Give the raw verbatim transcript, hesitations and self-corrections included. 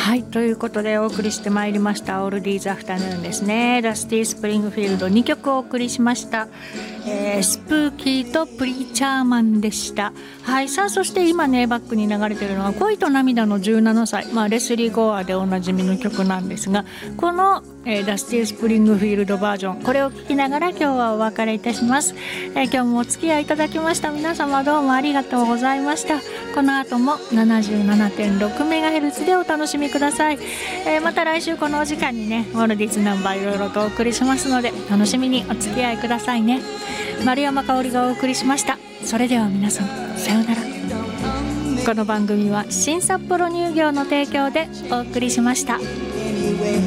はい、ということでお送りしてまいりましたオールディーズアフタヌーンですね。ダスティ・スプリングフィールドにきょくお送りしました、えー、スプーキーとプリーチャーマンでした。はい、さあそして今ねバックに流れているのが恋と涙のじゅうななさい、まあ、レスリー・ゴアでおなじみの曲なんですが、この、えー、ダスティ・スプリングフィールドバージョン、これを聴きながら今日はお別れいたします。えー、今日もお付き合いいただきました皆様どうもありがとうございました。この後も ななじゅうななてんろくメガヘルツ でお楽しみください。えー、また来週このお時間にねオールディーズナンバーいろいろとお送りしますので楽しみにお付き合いくださいね。丸山香織がお送りしました。それでは皆さんさようなら。この番組は新札幌乳業の提供でお送りしました。